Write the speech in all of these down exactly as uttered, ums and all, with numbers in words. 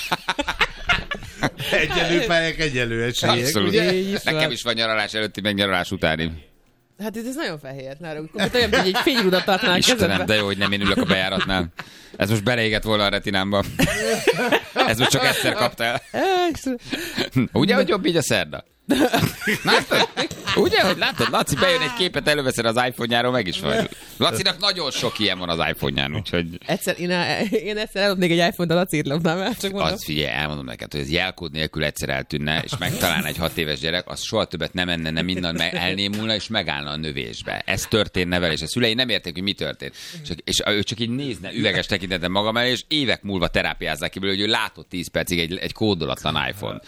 Egyenlő pályák, egyenlő esélyek. Abszolút. Nekem is van nyaralás előtti, meg nyaralás utáni. Hát itt ez nagyon fehér. Akkor olyan, hogy egy fényrudat tartnál Istenem, de jó, hogy nem én ülök a bejáratnál. Ez most beleégett volna a retinámba. Ez most csak egyszer kaptál. Ugye, hogy jobb így a szerda? Látod? Ugye, hogy látod? Laci bejön egy képet, előveszed az iPhone-járól, meg is vagy. Lacinak nagyon sok ilyen van az iPhone-ján, úgyhogy... Egyszer, én, én egyszer eladnék egy iPhone-t, a Laci lopnám el, csak mondom. Az figyelj, elmondom neked, hogy ez jelkód nélkül egyszer eltűnne, és megtalálna egy hat éves gyerek, az soha többet nem enne, nem innen meg elnémulna, és megállna a növésbe. Ez történne vele, és a szülei nem érték, hogy mi történt. Csak, és ő csak így nézne üveges tekintetben magam elé, és évek múlva terápiázzák ki belőle, hogy ő látott tíz percig egy, egy kódolatlan iPhone.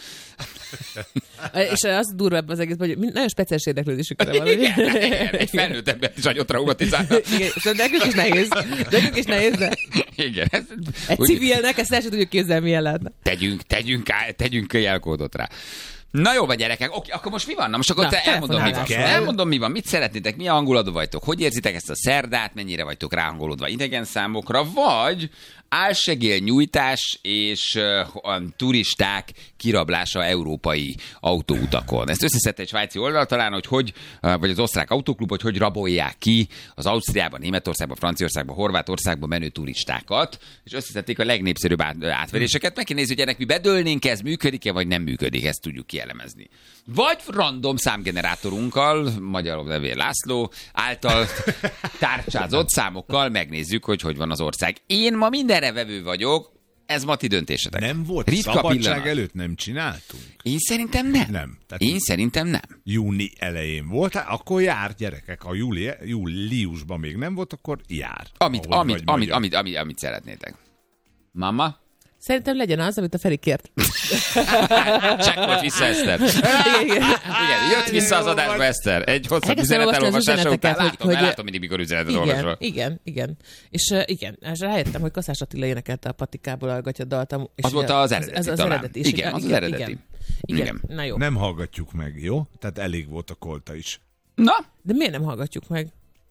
És az durva ebben az egészben, hogy nagyon speciális érdeklődésükre van. Igen, igen, egy felnőtt embert is nagyon traumatizálna. Igen, és nekünk is nehéz. Nekünk is nehéz, de... Igen. Ez, egy civilnek ezt el sem tudjuk képzelni, milyen lehetne. Tegyünk, tegyünk, tegyünk jelkódot rá. Na jó, vagy gyerekek, oké, akkor most mi van? Na most akkor Na, te elmondom, mi van. elmondom, mi van. Mit szeretnétek, milyen hangulatban vagytok? Hogy érzitek ezt a szerdát, mennyire vagytok ráhangolódva idegen számokra, vagy álsegélnyújtás és uh, turisták kirablása európai autóutakon. Ezt összeszedte egy svájci oldal talán, hogy hogy, uh, vagy az osztrák autóklub, hogy hogy rabolják ki az Ausztriában, Németországban, Franciaországban, Horvátországban menő turistákat, és összeszedték a legnépszerűbb át, átveréseket. Meg kell nézni, hogy ennek mi bedőlnénk, ez működik-e, vagy nem működik, ezt tudjuk kielemezni. Vagy random számgenerátorunkkal, magyarul Levél László által tárcsázott számokkal megnézzük, hogy hogy van az ország. Én ma mindenre vevő vagyok, ez ma ti döntésetek. Nem volt Ritka szabadság pillanat. előtt nem csináltunk? Én szerintem nem. Nem. Tehát Én szerintem nem. Júni elején volt, hát akkor jár, gyerekek. Ha júli, júliusban még nem volt, akkor jár. Amit, amit, amit, amit, amit, amit szeretnétek. Mama? Szerintem legyen az, amit a Feri kért. Csekkolt vissza Eszter. Igen, igen, jött vissza az adásba Eszter. Egy hosszabb üzenet elolvasása után. Látom, hogy, látom mindig, mikor üzenetet igen, olvasol. Igen, igen. És uh, igen, és rájöttem, hogy Kaszás Attila énekelte a Patikából a gatyadalt. Az volt az eredeti az, az talán. eredeti. Igen, az az eredeti. Igen. Igen. Igen. Na jó. Nem hallgatjuk meg, jó? Tehát elég volt a kolta is. Na? De miért nem hallgatjuk meg?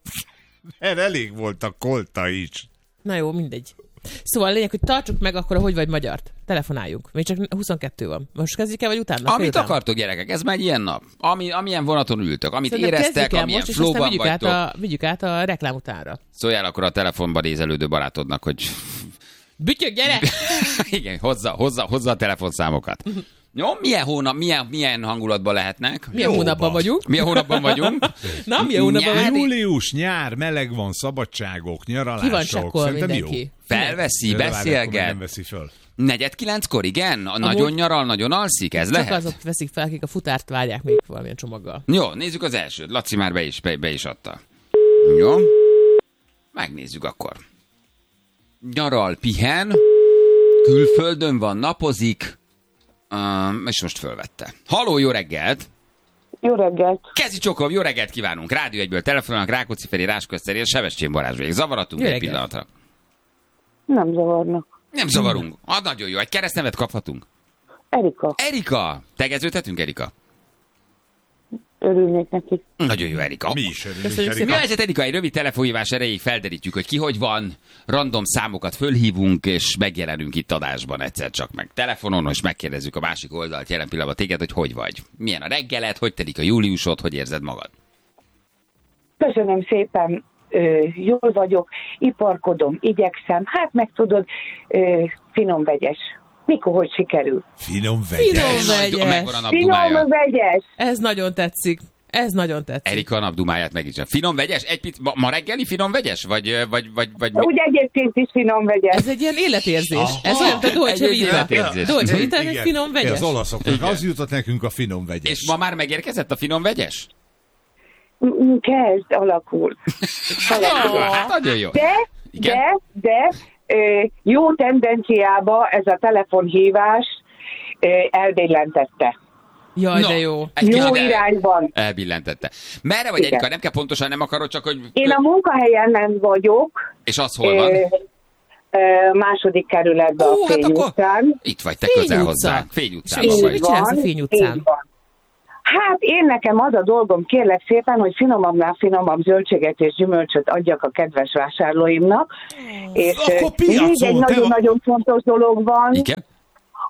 Mert elég volt a kolta is. Na jó, mindegy. Szóval a lényeg, hogy tartsuk meg akkor, hogy vagy magyart. Telefonáljunk. Még csak huszonkettő van. Most kezdjük el, vagy utána? Amit akartok, gyerekek, ez már egy ilyen nap. Ami, amilyen vonaton ültök, amit Szerintem éreztek, amilyen most, flowban vigyük vagytok. Át a, vigyük át a reklám utánra. Szóljál akkor a telefonban nézelődő barátodnak, hogy... Bütyök, gyere! Igen, hozza, hozza, hozza a telefonszámokat. Jó, milyen hónap, milyen, milyen hangulatban lehetnek? Milyen Jóba. hónapban vagyunk? Milyen hónapban vagyunk? Na, milyen hónapban Nyári... vagyunk? Július, nyár, meleg van, szabadságok, nyaralások. Ki van csakkol mindenki? Jó. Felveszi, Várj, akkor még beszélget. nem veszi föl. Negyed kilenckor, igen? A nagyon nyaral, nagyon alszik, ez Csak lehet? azok veszik fel, akik a futárt várják még valamilyen csomaggal. Jó, nézzük az elsőt. Laci már be is, be, be is adta. Jó. Megnézzük akkor. Nyaral, pihen, külföldön van, napozik, um, és most fölvette. Halló, jó reggelt! Jó reggelt! Kezi csokom, jó reggelt kívánunk! Rádió egyből telefonálnak, Rákóczi Feri, Rásközteri és Sebestyén Balázs vagyok. Zavaratunk egy pillanatra? Nem zavarnak. Nem zavarunk. Ah, nagyon jó. Egy keresztnevet kaphatunk. Erika. Erika! Tegeződhetünk, Erika? Örülnék neki. Nagyon jó, Erika. Mi is örülünk, Köszönjük Mi Erika. a helyzet, Erika? Egy rövid telefonhívás erejéig felderítjük, hogy ki hogy van, random számokat fölhívunk, és megjelenünk itt adásban egyszer csak meg telefonon, és megkérdezzük a másik oldalt jelen pillanatban téged, hogy hogy vagy. Milyen a reggeled, hogy telik a júliusod, hogy érzed magad? Köszönöm szépen, ö, jól vagyok, iparkodom, igyekszem, hát meg tudod, ö, finom vegyes. Mikor, hogy sikerül? Finom vegyes. Finom vegyes. Megvan a Finom napdumája. vegyes! Ez nagyon tetszik. Ez nagyon tetszik. Erika a napdumáját meg is. Finom vegyes? Egy pic, ma, ma reggeli finom vegyes? Vagy, vagy, vagy, vagy mi? Úgy egyébként is finom vegyes. Ez egy ilyen életérzés. Aha. Ez olyan, te Dolce Egy Vita. életérzés. Dolce Vita, ez egy Igen. finom vegyes. Az olaszoknak Igen. az jutott nekünk a finom vegyes. És ma már megérkezett a finom vegyes? Mm, Kezd, alakul. alakul. Hát nagyon jó. De, Igen? de, de ö, jó tendenciába ez a telefonhívás ö, elbillentette. Jaj, Na, de jó. egy Jó kicsit el- irányban. Elbillentette. Merre vagy, Igen. Erika? Nem kell pontosan, nem akarod, csak hogy... Én a munkahelyen vagyok. És az hol van? Ö, ö, második kerületben Ó, a hát Fény akkor- utcán. Itt vagy, te Fény közel utca. hozzánk. Fény És utcában mit vagy. csinálsz a Fény utcán? így van. Hát én nekem az a dolgom, kérlek szépen, hogy finomabbnál finomabb zöldséget és gyümölcsöt adjak a kedves vásárlóimnak. És Akkor ö, még piacon, egy te nagyon-nagyon fontos dolog van, Igen?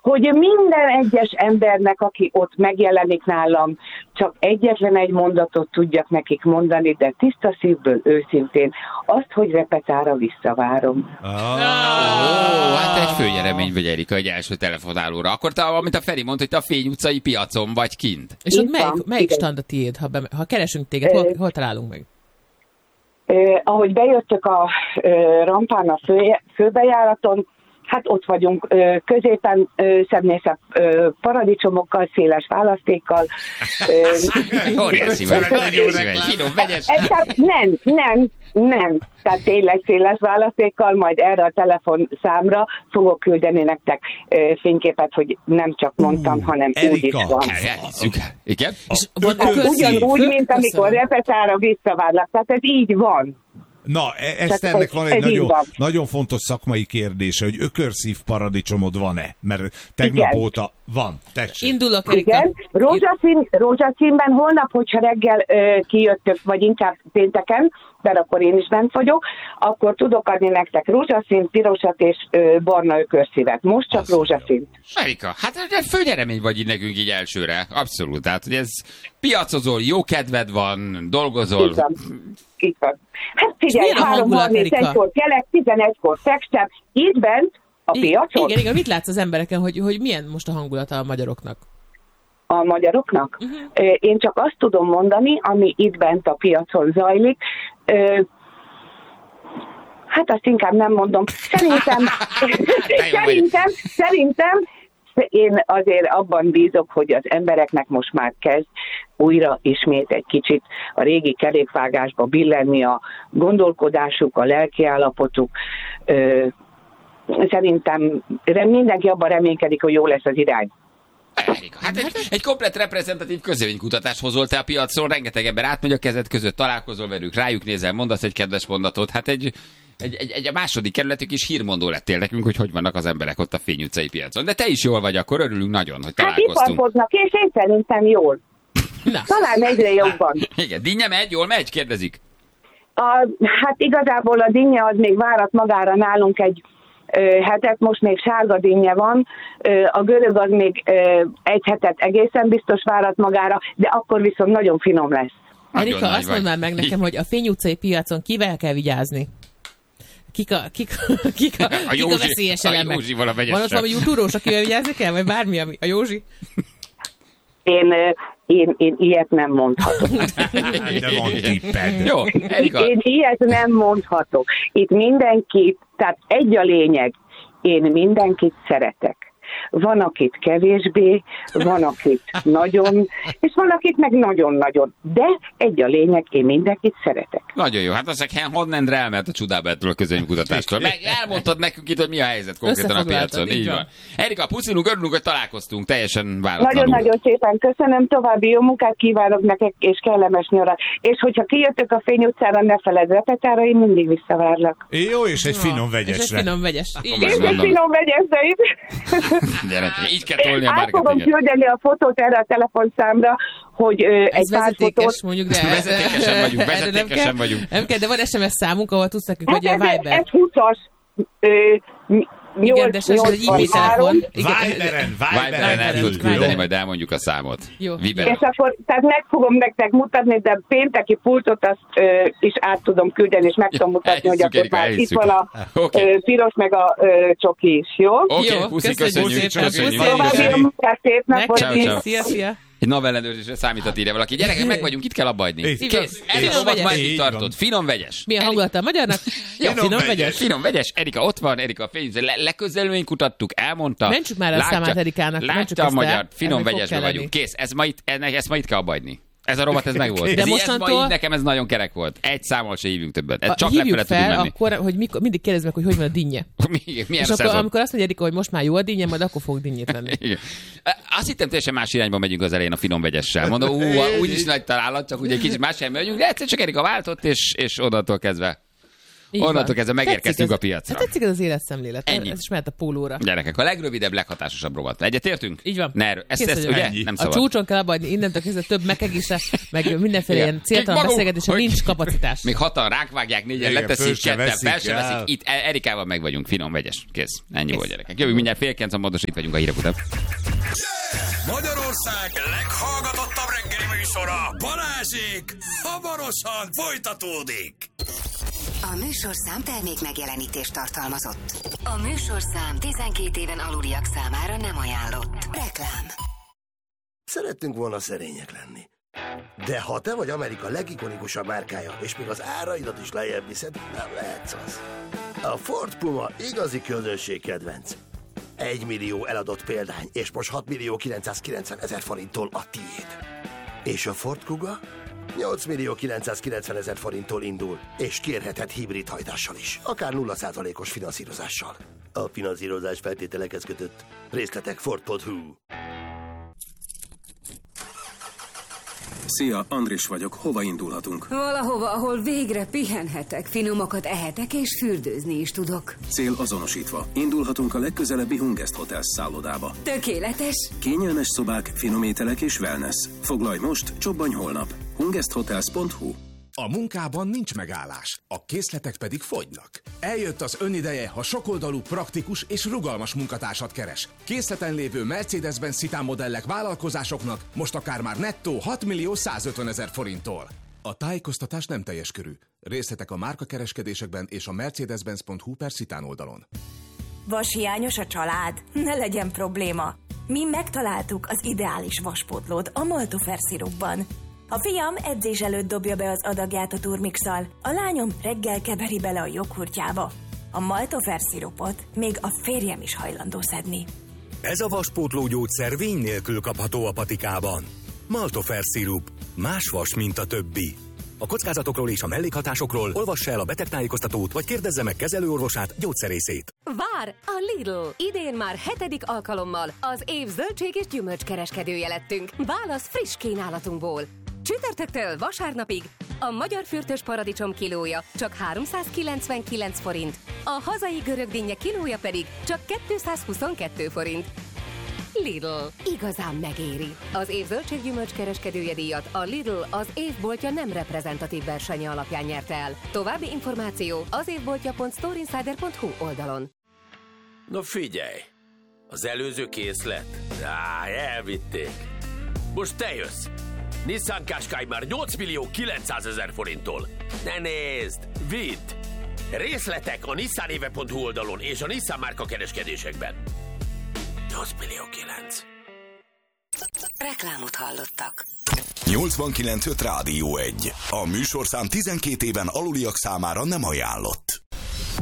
hogy minden egyes embernek, aki ott megjelenik nálam, csak egyetlen egy mondatot tudjak nekik mondani, de tiszta szívből, őszintén, azt, hogy repetára visszavárom. Oh. Oh, hát egy főnyeremény vagy, Erika, egy első telefonálóra. Akkor te, amit a Feri mondta, hogy te a Fény utcai piacon vagy kint. És ott melyik, melyik stand a tiéd, ha, be, ha keresünk téged, hol, hol találunk meg? Eh, ahogy bejöttök a eh, rampán a fő, főbejáraton, hát ott vagyunk eh, középen eh, szebbnészebb eh, paradicsomokkal, széles választékkal. Óriási vagy, finom, vegyes. Nem, nem, nem. Tehát tényleg széles választékkal, majd erre a telefonszámra fogok küldeni nektek eh, fényképet, hogy nem csak mondtam, uh, hanem Erika, úgy is van. Igen? Hát ugyanúgy, mint amikor repetára visszavárlak. Tehát ez így van. Na, Eszternek van egy nagyon, nagyon fontos szakmai kérdése, hogy ökörszív paradicsomod van-e? Mert tegnap igen. óta van. Tessék. Indulok, Erika. Igen. Rózsaszín, rózsaszínben holnap, hogyha reggel ö, kijöttök, vagy inkább pénteken, mert akkor én is bent vagyok, akkor tudok adni nektek rózsaszín, pirosat és ö, barna ökörszívet. Most csak rózsaszín. Erika, hát főnyeremény vagy így nekünk így elsőre. Abszolút. Tehát, hogy ez piacozol, jó kedved van, dolgozol. Igen. Itt van. Hát figyelj, három harmincegykor kelek, tizenegykor fekszem, itt bent a I- piacon. Igen, igen, mit látsz az embereken, hogy, hogy milyen most a hangulata a magyaroknak? A magyaroknak? Uh-huh. Én csak azt tudom mondani, ami itt bent a piacon zajlik. Hát azt inkább nem mondom. Szerintem, szerintem, szerintem én azért abban bízok, hogy az embereknek most már kezd újra ismét egy kicsit a régi kerékvágásba billenni a gondolkodásuk, a lelkiállapotuk. Szerintem mindenki abban reménykedik, hogy jó lesz az irány. Erika, hát egy, egy komplett reprezentatív közvéleménykutatást hozol te a piacon, rengeteg ember átmegy a kezed között, találkozol velük, rájuk nézel, mondasz egy kedves mondatot, hát egy, egy, egy, egy a második kerületük is hírmondó lettél nekünk, hogy hogy vannak az emberek ott a Fény utcai piacon. De te is jól vagy, akkor örülünk nagyon, hogy találkoztunk. Hát iparkodnak, és én szerintem jól. Na. Talán egyre jobban. Igen, dinnye megy, jól megy, kérdezik? A, hát igazából a dinnye az még várat magára nálunk egy ö, hetet, most még sárga dinnye van, ö, a görög az még ö, egy hetet egészen biztos várat magára, de akkor viszont nagyon finom lesz. Erika, azt mondd már meg nekem, hogy a Fény utcai piacon kivel kell vigyázni? Kik a, kik, kik a, a, kik a veszélyes elemek? Józsival a vegyes. Van ott valami túrós, akivel vigyázni kell, vagy bármi, a Józsi? Én, én, én ilyet nem mondhatok. De van tipped. Jó, Erika. Én ilyet nem mondhatok. Itt mindenki, tehát egy a lényeg, én mindenkit szeretek. Van, akit kevésbé, van, akit nagyon, és van, akit meg nagyon-nagyon. De egy a lényeg, én mindenkit szeretek. Nagyon jó. Hát aztán honnan elment a csodába ettől a közönykutatástól. Meg elmondtad nekünk itt, hogy mi a helyzet konkrétan a piacon. Így van. Erika, puszilunk, örülünk, hogy találkoztunk. Teljesen váratlanul. Nagyon-nagyon szépen köszönöm, további jó munkát kívánok nektek, és kellemes nyarat. És hogyha kijöttök a Fény utcára, ne feledd repetára, én mindig visszavárlak. Jó, és egy finom vegyesre. És egy finom vegyes. És egy finom vegyesre is. Gyere, így kell tolni a marketinget. Át fogom küldeni a fotót erre a telefonszámra, hogy ö, egy pár fotót... mondjuk, de... Vezetékesen vagyunk, vezetékesen vagyunk. Nem kell, de van es em es számunk, ahol tudsz nekünk, hogy hát a Viber. Ez húszas... Igen, de ez egy i pé telefon. Viberen, Viberen el tudod küldeni, majd elmondjuk a számot. Jó. És akkor, tehát meg fogom nektek mutatni, de pénteki pultot azt ö, is át tudom küldeni, és meg tudom mutatni, hogy akkor már itt van a okay. piros, meg a ö, csoki is, jó? Oké, okay, puszi, köszönjük. Köszönjük. További a munkát, szép napot. Szia, szia. Egy navellenőrzésre számítat írja valaki. Gyerekek, meg vagyunk, itt kell abba hagyni. Kész. Erika, ott már itt tartott. Finom vegyes. Milyen hangulata a magyarnak? Ja, finom vegyes. Finom vegyes. Erika ott van, Erika a Fény. Le, leközelően kutattuk, elmondta. Mentsük már a számát Erikának. Látja a magyar. Finom vegyesben vagyunk. Kész. Ez ma itt, ennek, ezt ma itt kell abba hagyni. Ez a rovat, ez meg volt. De ez, mostantól... ez ma így nekem ez nagyon kerek volt. Egy számmal se hívjunk többet. Ez a, csak hívjuk lefele fel, tudunk menni. Akkor, hogy mikor, mindig kérdezd meg, hogy hogy van a dinnye. Milyen és akkor, amikor azt mondja Erika, hogy most már jó a dinnye, majd akkor fog dinnyét venni. Azt hittem, teljesen más irányba megyünk az elején a finom vegyessel. Mondom, ú, úgyis nagy találat, csak ugye egy kicsit más helyen megyünk, de egyszer csak Erika váltott, és, és onnantól kezdve Onnantól kezdve megérkeztünk a piacra. Hát tetszik ez az életszemlélet. Ennyi. Ez is mehet a pólóra. Gyerekek, a legrövidebb, leghatásosabb rovat. Egyetértünk? Így van. Ne, ezt, ezt, ugye? Nem a szabad. csúcson kell abba, hogy innentől kezdve több megegése, meg mindenféle ilyen céltalan beszélgetésre nincs kapacitás. Még hatan ránk vágják, négyen leteszik, ketten fel se veszik. Itt Erikával meg vagyunk, finom, vegyes. Kész. Ennyi volt, gyerekek. Jövünk mindjárt fél kilenc, pontos, itt vagyunk a hírek után. Magyarország leghallgatottabb reggeli műsora, Balázsék, hamarosan folytatódik. A műsorszám termék megjelenítést tartalmazott. A műsorszám tizenkét éven aluliak számára nem ajánlott. Reklám. Szerettünk volna szerények lenni. De ha te vagy Amerika legikonikusabb márkája, és még az áraidat is lejjebb viszed, nem lehetsz az. A Ford Puma igazi közönség kedvenc. Egy millió eladott példány, és most hat millió kilencszázkilencven ezer forinttól a tiéd. És a Ford Kuga nyolc millió kilencszázkilencven ezer forinttól indul, és kérheted hibrid hajtással is, akár nulla százalékos finanszírozással. A finanszírozás feltételekhez kötött. Részletek ford pont hu. Szia, Andris vagyok. Hova indulhatunk? Valahova, ahol végre pihenhetek, finomakat ehetek és fürdőzni is tudok. Cél azonosítva. Indulhatunk a legközelebbi Hungest Hotels szállodába. Tökéletes! Kényelmes szobák, finom ételek és wellness. Foglalj most, csobbanj holnap. hungest hotels pont hu. A munkában nincs megállás, a készletek pedig fogynak. Eljött az önideje, ha sokoldalú, praktikus és rugalmas munkatársat keres. Készleten lévő Mercedes-Benz Citan modellek vállalkozásoknak most akár már nettó hat millió százötven ezer forinttól. A tájékoztatás nem teljes körű. Részletek a márkakereskedésekben és a mercedes-benz pont hu per Citan oldalon. Vashiányos a család? Ne legyen probléma. Mi megtaláltuk az ideális vaspótlót a Maltofer szirupban. A fiam edzés előtt dobja be az adagját a turmixal, a lányom reggel keveri bele a joghurtjába. A Maltofer szirupot még a férjem is hajlandó szedni. Ez a vaspótló gyógyszer vény nélkül kapható a patikában. Maltofer szirup. Más vas, mint a többi. A kockázatokról és a mellékhatásokról olvassa el a betegtájékoztatót, vagy kérdezze meg kezelőorvosát, gyógyszerészét. Vár! A Lidl! Idén már hetedik alkalommal az év zöldség és gyümölcskereskedője lettünk. Válasz friss kínálatunkból. Csütörtöktől vasárnapig a magyar fürtös paradicsom kilója csak háromszázkilencvenkilenc forint, a hazai görögdinnye kilója pedig csak kétszázhuszonkettő forint. Lidl. Igazán megéri. Az év zöldséggyümölcs kereskedője díjat a Lidl az évboltja nem reprezentatív versenye alapján nyerte el. További információ az évboltja pont storeinsider pont hu oldalon. Na figyelj! Az előző készlet? Á, elvitték. Most te jössz! Nissan Qashqai már nyolc millió kilencszázezer forinttól. Ne nézd! Vidd! Részletek a nissanéve pont hu oldalon és a Nissan márka kereskedésekben. nyolc millió kilenc. Reklámot hallottak. nyolcvankilenc öt Rádió egy. A műsorszám tizenkét éven aluliak számára nem ajánlott.